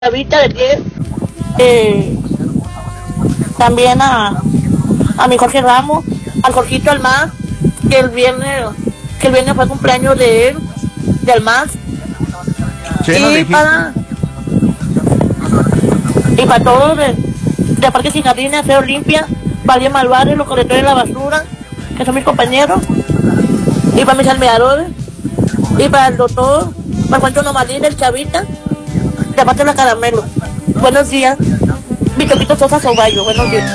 Chavita de 10, también a mi Jorge Ramos, al Jorgito Almaz, que el viernes fue cumpleaños de él, de Almaz, Sí, no y para todos de Parque Sin Jardines, Aseo Limpia, Valle Malvares, los colectores de la basura, que son mis compañeros, y para mis almeadores, y para el doctor, para Juancho Nomalín, el Chavita, de parte de la Caramelo. Buenos días, Victorito Sosa Soballo, buenos días.